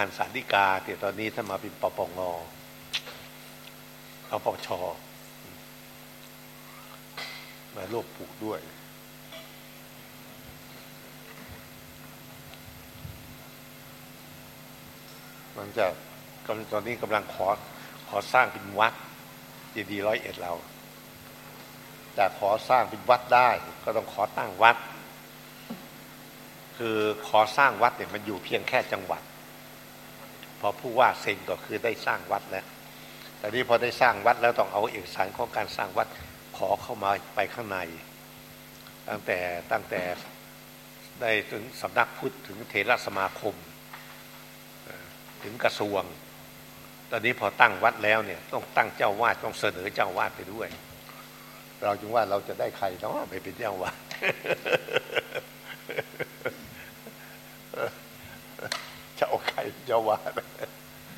านศาลฎีกาที่ตอนนี้ท่านมาเป็นปปงเอาปชมาร่วมปลูกด้วยมันจะตอนนี้กำลังขอสร้างเป็นวัดเจดีย์101เราแต่ขอสร้างเป็นวัดได้ก็ต้องขอตั้งวัดคือขอสร้างวัดเนี่ยมันอยู่เพียงแค่จังหวัดพอผู้ว่าเซ็นก็คือได้สร้างวัดแล้วแต่นี้พอได้สร้างวัดแล้วต้องเอาเอกสารของการสร้างวัดขอเข้ามาไปข้างในตั้งแต่ได้ถึงสำนักพุทธถึงเถรสมาคมถึงกระทรวงตอนนี้พอตั้งวัดแล้วเนี่ยต้องตั้งเจ้าวาดต้องเสนอเจ้าวาดไปด้วยเราจึงว่าเราจะได้ใครเนาะไปเป็นเจ้าวาดจะเอาใครเจ้าวาด